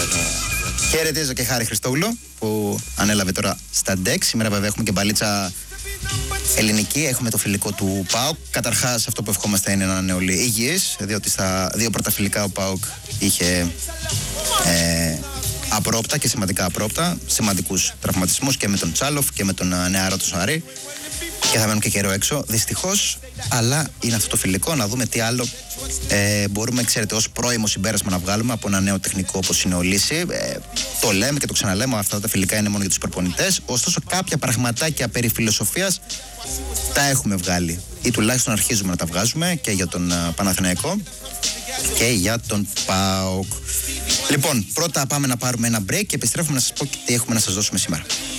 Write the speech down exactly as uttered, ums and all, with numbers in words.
Χαιρετίζω και Χάρη Χριστόγλου που ανέλαβε τώρα στα ντεξ. Σήμερα βέβαια έχουμε και μπαλίτσα ελληνική. Έχουμε το φιλικό του ΠΑΟΚ. Καταρχάς αυτό που ευχόμαστε είναι να είναι όλοι υγιείς, διότι στα δύο πρώτα φιλικά ο ΠΑΟΚ είχε ε, απρόπτα και σημαντικά απρόπτα, σημαντικούς τραυματισμούς και με τον Τσάλοφ και με τον νεαρό του Σαρή. Και θα μένουν και καιρό έξω, δυστυχώς. Αλλά είναι αυτό το φιλικό, να δούμε τι άλλο ε, μπορούμε, ξέρετε, ως πρώιμο συμπέρασμα να βγάλουμε από ένα νέο τεχνικό όπως είναι ο Λύση. Ε, το λέμε και το ξαναλέμε, αυτά τα φιλικά είναι μόνο για τους προπονητές. Ωστόσο, κάποια πραγματάκια περί φιλοσοφίας τα έχουμε βγάλει. Ή τουλάχιστον αρχίζουμε να τα βγάζουμε και για τον uh, Παναθηναϊκό και για τον ΠΑΟΚ. Λοιπόν, πρώτα πάμε να πάρουμε ένα break και επιστρέφουμε να σας πω τι έχουμε να σας δώσουμε σήμερα.